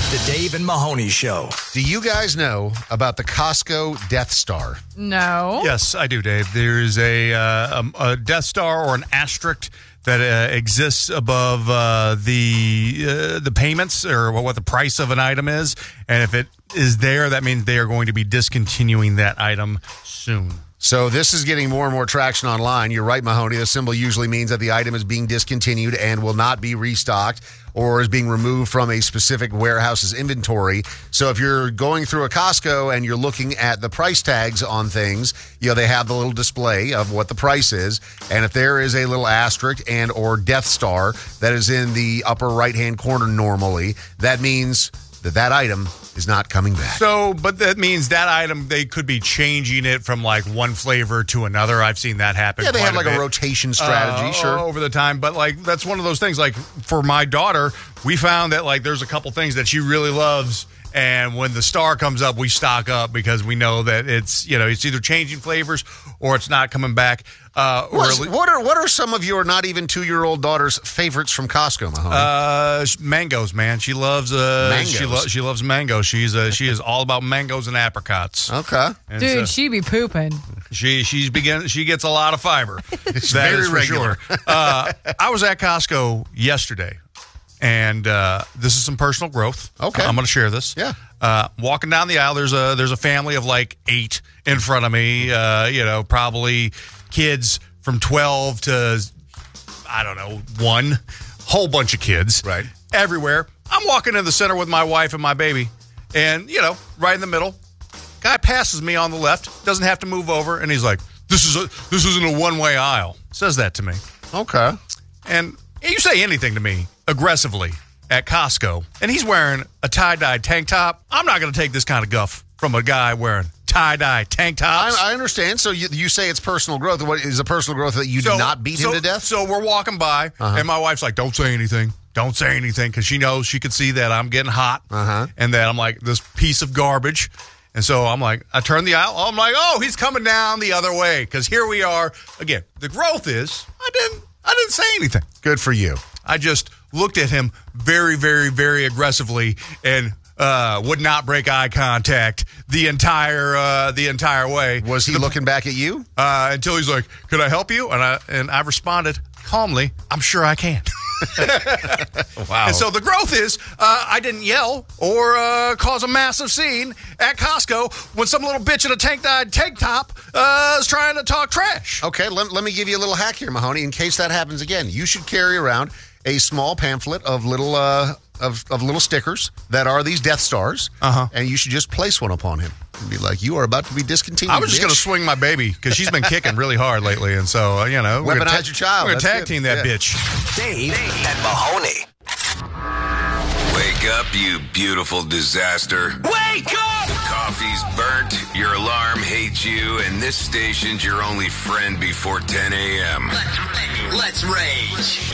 The Dave and Mahoney Show. Do you guys know about the Costco Death Star? No. Yes, I do, Dave. There's a Death Star or an asterisk that exists above the payments or what the price of an item is. And if it is there, that means they are going to be discontinuing that item soon. So this is getting more and more traction online. You're right, Mahoney. The symbol usually means that the item is being discontinued and will not be restocked or is being removed from a specific warehouse's inventory. So if you're going through a Costco and you're looking at the price tags on things, they have the little display of what the price is. And if there is a little asterisk and or Death Star that is in the upper right-hand corner normally, that means that item is not coming back. So, but that means that item, they could be changing it from like one flavor to another. I've seen that happen. Yeah, they have like a a rotation strategy, sure. Over the time. But like, that's one of those things. Like for my daughter, we found that like there's a couple things that she really loves. And when the star comes up, we stock up because we know that it's either changing flavors or it's not coming back. What are some of your not even 2-year-old daughter's favorites from Costco, Mahoney? Mangoes, man. She loves mangoes. She loves mangoes. She is all about mangoes and apricots. Okay, and dude, she be pooping. She gets a lot of fiber. It's that very is for regular. Sure. I was at Costco yesterday. And this is some personal growth. Okay. I'm going to share this. Yeah. Walking down the aisle, there's a family of like 8 in front of me. Probably kids from 12 to, I don't know, 1. Whole bunch of kids. Right. Everywhere. I'm walking in the center with my wife and my baby. And, right in the middle, guy passes me on the left, doesn't have to move over. And he's like, this isn't a one-way aisle. Says that to me. Okay. And you say anything to me aggressively at Costco, and he's wearing a tie-dye tank top, I'm not going to take this kind of guff from a guy wearing tie-dye tank tops. I understand. So you say it's personal growth. What is a personal growth that you did not beat him to death? So we're walking by, and my wife's like, don't say anything. Don't say anything, because she knows she could see that I'm getting hot, and that I'm like this piece of garbage. And so I'm like, I turn the aisle. I'm like, oh, he's coming down the other way, because here we are. Again, the growth is, I didn't say anything. Good for you. I just looked at him very, very, very aggressively and would not break eye contact the entire way. Was he looking back at you? Until he's like, "Could I help you?" And I responded calmly, "I'm sure I can." Wow. And so the growth is, I didn't yell or cause a massive scene at Costco when some little bitch in a tank-dyed tank top is trying to talk trash. Okay, let me give you a little hack here, Mahoney. In case that happens again, you should carry around a small pamphlet of little of little stickers that are these Death Stars, and you should just place one upon him and be like, "You are about to be discontinued." I was just going to swing my baby because she's been kicking really hard lately, and so weaponize your child. We're going to tag team that bitch. Dave and Mahoney. Wake up, you beautiful disaster. Wake up! The coffee's burnt, your alarm hates you, and this station's your only friend before 10 a.m. Let's rage.